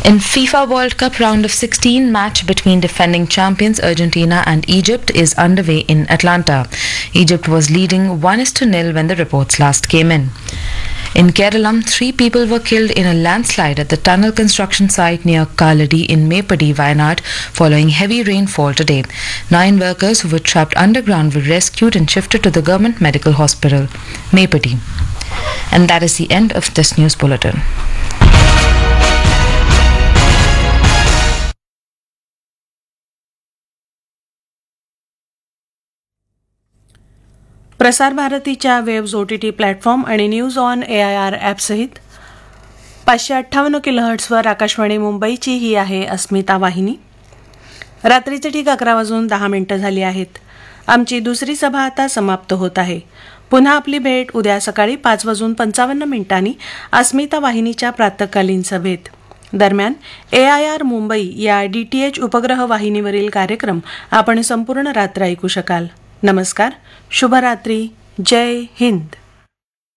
In FIFA World Cup round of 16, match between defending champions Argentina and Egypt is underway in Atlanta. Egypt was leading 1-0 when the reports last came in. In Kerala, 3 people were killed in a landslide at the tunnel construction site near Kaladi in Mepadi, Wayanad, following heavy rainfall today. 9 workers who were trapped underground were rescued and shifted to the government medical hospital, Mepadi. And that is the end of this news bulletin. प्रसार भारतीच्या webs OTT platform आणि news on AIR ॲपसहित 558 किलोहर्ट्झवर Akashvani मुंबईची ही आहे अस्मिता वाहिनी. रात्रीचे ठीक 11:10 झाली आहेत. आमची दुसरी सभा आता समाप्त होत आहे. पुन्हा आपली भेट उद्या सकाळी 5:55 अस्मिता वाहिनीच्या प्रातःकालीन सभेत. दरम्यान AIR मुंबई या DTH उपग्रह वाहिनीवरील कार्यक्रम आपण संपूर्ण रात्र ऐकू शकाल. नमस्कार, शुभरात्री, जय हिंद.